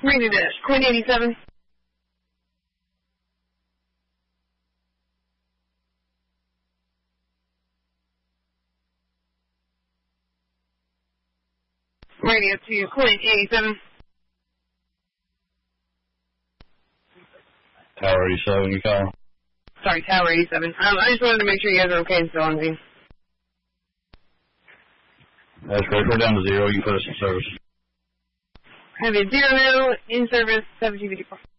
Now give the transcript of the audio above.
Radio to Queen 87. Radio to Queen 87. Tower 87, you call? Sorry, Tower 87. I just wanted to make sure you guys are okay and still on scene. That's great. We're down to 0. You can put us in service. Have a 0 now, in service, 1754.